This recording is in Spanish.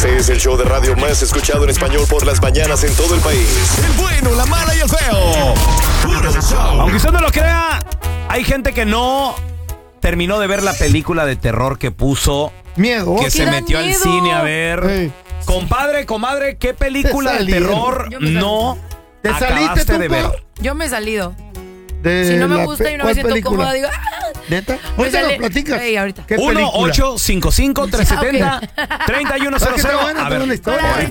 Este es el show de radio más escuchado en español por las mañanas en todo el país. El bueno, la mala y el feo. Puro show. Aunque usted no lo crea, hay gente que no terminó de ver la película de terror que puso. Miedo. Que se metió al cine a ver. Hey. Compadre, comadre, ¿qué película de terror no ¿Te saliste acabaste tú, de ver? Yo me he salido. De Si no me la gusta y no me ¿cuál siento película? cómoda, digo... ¿Neta? Me Ahorita sale- nos platicas. Ey, ahorita. ¿Qué película? 1-855-370-3100. ¿Sabes qué está buena? A Tengo una ver, historia.